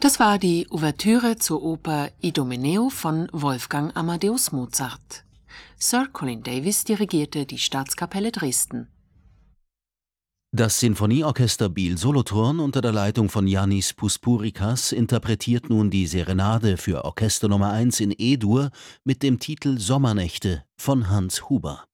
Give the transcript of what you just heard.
Das war die Ouvertüre zur Oper Idomeneo von Wolfgang Amadeus Mozart. Sir Colin Davis dirigierte die Staatskapelle Dresden. Das Sinfonieorchester Biel-Solothurn unter der Leitung von Yannis Puspurikas interpretiert nun die Serenade für Orchester Nummer 1 in E-Dur mit dem Titel Sommernächte von Hans Huber.